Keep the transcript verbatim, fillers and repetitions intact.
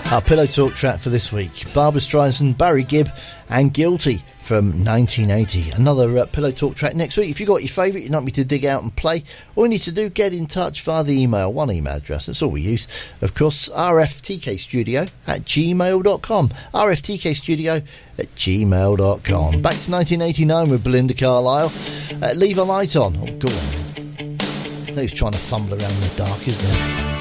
Our Pillow Talk track for this week, Barbra Streisand, Barry Gibb and Guilty from nineteen eighty. Another uh, Pillow Talk track next week. If you've got your favourite you'd like me to dig out and play, all you need to do, get in touch via the email, one email address, that's all we use, of course, r f t k studio at gmail dot com, r f t k studio at gmail dot com. Back to nineteen eighty-nine with Belinda Carlisle. Uh, Leave a Light On. Oh, go on. Who's trying to fumble around in the dark, isn't there?